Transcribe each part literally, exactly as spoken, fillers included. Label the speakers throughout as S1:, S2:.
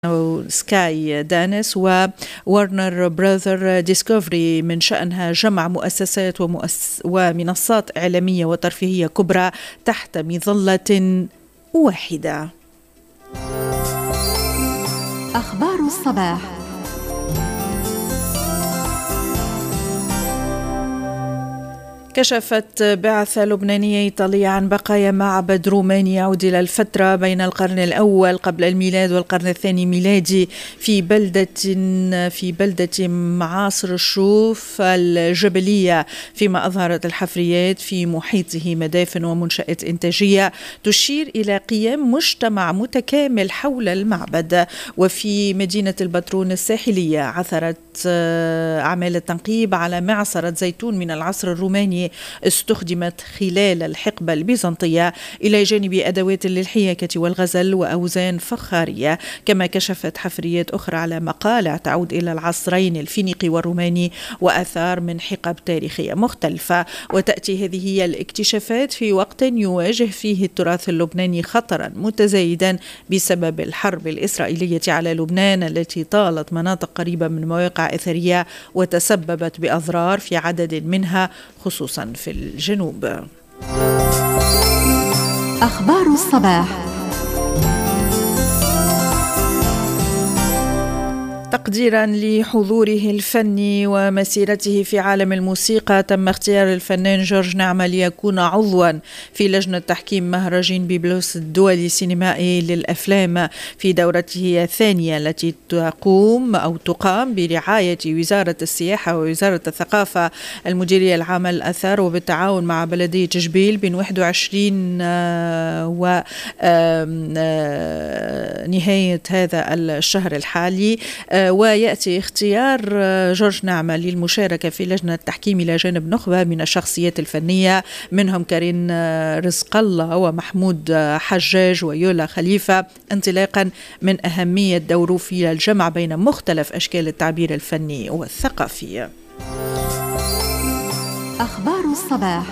S1: سكاي دانس وورنر براذر ديسكوفري من شأنها جمع مؤسسات ومؤس ومنصات إعلامية وترفيهية كبرى تحت مظلة واحدة.
S2: أخبار الصباح.
S1: كشفت بعثة لبنانية إيطالية عن بقايا معبد روماني يعود إلى الفترة بين القرن الأول قبل الميلاد والقرن الثاني ميلادي في بلدة في بلدة معاصر الشوف الجبلية، فيما أظهرت الحفريات في محيطه مدافن ومنشآت إنتاجية تشير إلى قيام مجتمع متكامل حول المعبد. وفي مدينة البترون الساحلية عثرت أعمال التنقيب على معصرة زيتون من العصر الروماني استخدمت خلال الحقبة البيزنطية، إلى جانب أدوات للحياكة والغزل وأوزان فخارية. كما كشفت حفريات أخرى على مقالع تعود إلى العصرين الفينيقي والروماني وآثار من حقب تاريخية مختلفة. وتأتي هذه هي الاكتشافات في وقت يواجه فيه التراث اللبناني خطرا متزايدا بسبب الحرب الإسرائيلية على لبنان التي طالت مناطق قريبة من مواقع أثرية وتسببت بأضرار في عدد منها خصوصا في الجنوب.
S2: أخبار الصباح.
S1: تقديرا لحضوره الفني ومسيرته في عالم الموسيقى، تم اختيار الفنان جورج نعمة ليكون عضوا في لجنة تحكيم مهرجان بيبلوس الدولي السينمائي للأفلام في دورته الثانية التي تقوم أو تقام برعاية وزارة السياحة ووزارة الثقافة المديرية العامة للآثار وبالتعاون مع بلدية جبيل بين واحد وعشرين ونهاية هذا الشهر الحالي. ويأتي اختيار جورج نعمة للمشاركة في لجنة التحكيم إلى جانب نخبة من الشخصيات الفنية، منهم كريم رزق الله ومحمود حجاج ويولا خليفة، انطلاقا من أهمية دوره في الجمع بين مختلف أشكال التعبير الفني والثقافي.
S2: أخبار الصباح.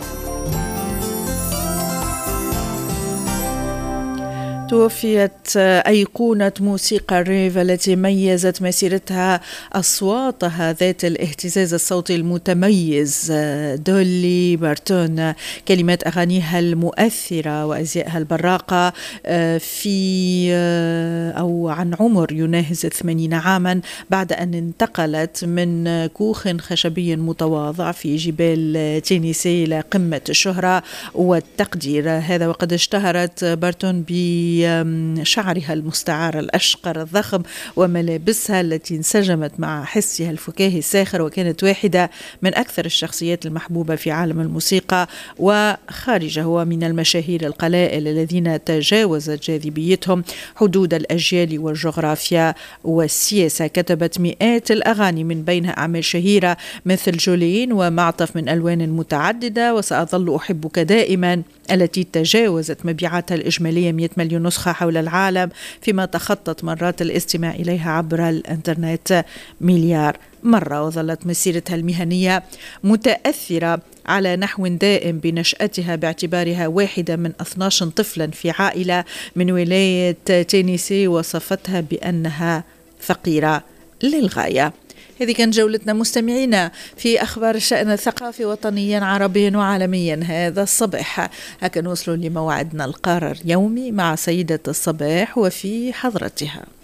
S1: توفيت أيقونة موسيقى الريف التي ميزت مسيرتها أصواتها ذات الاهتزاز الصوتي المتميز، دولي بارتون. كلمات أغانيها المؤثرة وأزيائها البراقة في أو عن عمر يناهز الثمانين عاما، بعد أن انتقلت من كوخ خشبي متواضع في جبال تينيسي إلى قمة الشهرة والتقدير. هذا وقد اشتهرت بارتون ب شعرها المستعار الأشقر الضخم وملابسها التي انسجمت مع حسها الفكاهي الساخر، وكانت واحدة من أكثر الشخصيات المحبوبة في عالم الموسيقى وخارجه، ومن المشاهير القلائل الذين تجاوزت جاذبيتهم حدود الأجيال والجغرافيا والسياسة. كتبت مئات الأغاني من بينها أعمال شهيرة مثل جولين ومعطف من ألوان متعددة وسأظل أحبك دائما التي تجاوزت مبيعاتها الإجمالية مئة مليون نسخة حول العالم، فيما تخطت مرات الاستماع إليها عبر الإنترنت مليار مرة. وظلت مسيرتها المهنية متأثرة على نحو دائم بنشأتها باعتبارها واحدة من اثني عشر طفلا في عائلة من ولاية تينيسي وصفتها بأنها فقيرة للغاية. هذه كانت جولتنا مستمعينا في أخبار الشأن الثقافي وطنيا عربيا وعالميا هذا الصباح. هكذا نوصل لموعدنا القرار يومي مع سيدة الصباح وفي حضرتها.